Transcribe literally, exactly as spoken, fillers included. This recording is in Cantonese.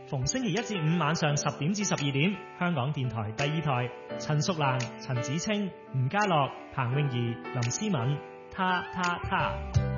逢星期一至五晚上十點至十二點，香港電台第二台，陳淑蘭、陳子清、吳家樂、彭詠儀、林思敏，他他他。